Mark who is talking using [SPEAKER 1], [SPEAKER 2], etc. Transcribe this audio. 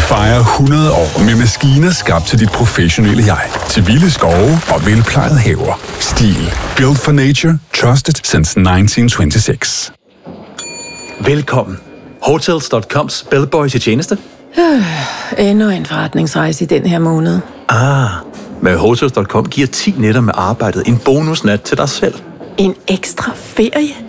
[SPEAKER 1] fejrer 100 år med maskiner skabt til dit professionelle jeg. Til vilde skove og velplejede haver. Stil. Built for nature. Trusted since 1926.
[SPEAKER 2] Velkommen. Hotels.coms bellboys i tjeneste.
[SPEAKER 3] Endnu en forretningsrejse i den her måned.
[SPEAKER 2] Med Hotels.com giver 10 nætter med arbejdet en bonusnat til dig selv.
[SPEAKER 3] En ekstra ferie?